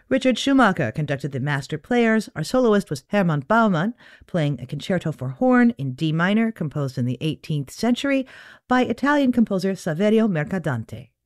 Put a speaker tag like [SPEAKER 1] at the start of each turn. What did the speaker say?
[SPEAKER 1] Richard Schumacher conducted the master players. Our soloist was Hermann Baumann, playing a concerto for horn in D minor, composed in the 18th century by Italian composer Saverio Mercadante.